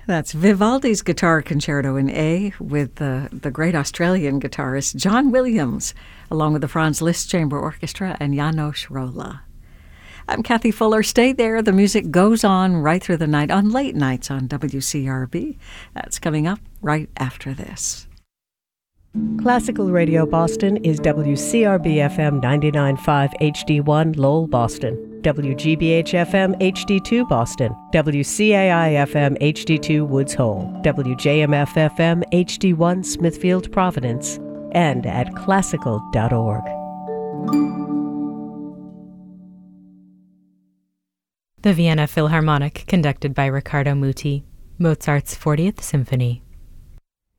That's Vivaldi's Guitar Concerto in A with the great Australian guitarist John Williams, along with the Franz Liszt Chamber Orchestra and János Róla. I'm Kathy Fuller. Stay there. The music goes on right through the night on late nights on WCRB. That's coming up right after this. Classical Radio Boston is WCRB-FM 99.5 HD1 Lowell, Boston, WGBH-FM HD2 Boston, WCAI-FM HD2 Woods Hole, WJMF-FM HD1 Smithfield, Providence, and at classical.org. The Vienna Philharmonic, conducted by Riccardo Muti, Mozart's 40th Symphony.